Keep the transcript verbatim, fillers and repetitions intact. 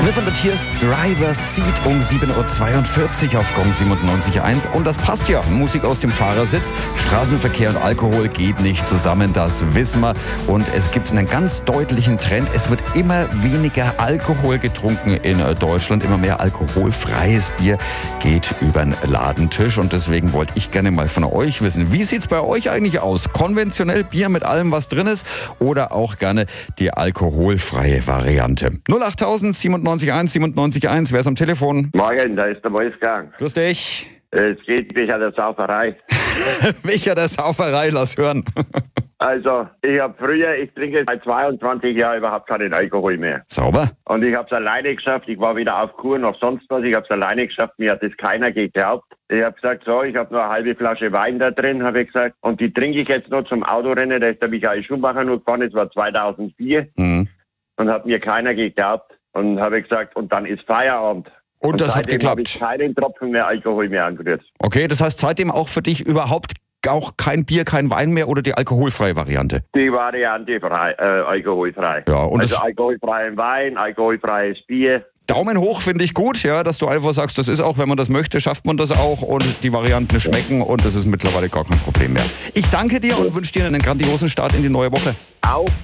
Smith und Matthias, Driver's Seat um sieben Uhr zweiundvierzig auf Gong siebenundneunzig Komma eins. Und das passt ja. Musik aus dem Fahrersitz. Straßenverkehr und Alkohol geht nicht zusammen, das wissen wir. Und es gibt einen ganz deutlichen Trend. Es wird immer weniger Alkohol getrunken in Deutschland. Immer mehr alkoholfreies Bier geht über den Ladentisch. Und deswegen wollte ich gerne mal von euch wissen, wie sieht es bei euch eigentlich aus? Konventionell Bier mit allem, was drin ist? Oder auch gerne die alkoholfreie Variante? null acht siebenundneunzig eins siebenundneunzig eins, wer ist am Telefon? Morgen, da ist der Wolfgang. Grüß dich. Es geht mich an der Sauferei. Welcher der Sauferei, lass hören. Also, ich habe früher, ich trinke seit zweiundzwanzig Jahren überhaupt keinen Alkohol mehr. Sauber. Und ich habe es alleine geschafft, ich war weder auf Kur noch sonst was, ich habe es alleine geschafft, mir hat das keiner geglaubt. Ich habe gesagt, so, ich habe nur eine halbe Flasche Wein da drin, habe ich gesagt, und die trinke ich jetzt noch zum Autorennen, da ist der Michael Schumacher noch gefahren, das war zweitausendvier, Mhm. und hat mir keiner geglaubt. Und habe ich gesagt, und dann ist Feierabend. Und, und das hat seitdem habe geklappt. ich keinen Tropfen mehr Alkohol mehr angerührt. Okay, das heißt seitdem auch für dich überhaupt auch kein Bier, kein Wein mehr oder die alkoholfreie Variante? Die Variante frei, äh, alkoholfrei. Ja, und also das alkoholfreien Wein, alkoholfreies Bier. Daumen hoch finde ich gut, ja, dass du einfach sagst, das ist auch, wenn man das möchte, schafft man das auch und die Varianten schmecken und das ist mittlerweile gar kein Problem mehr. Ich danke dir und wünsche dir einen grandiosen Start in die neue Woche. Auch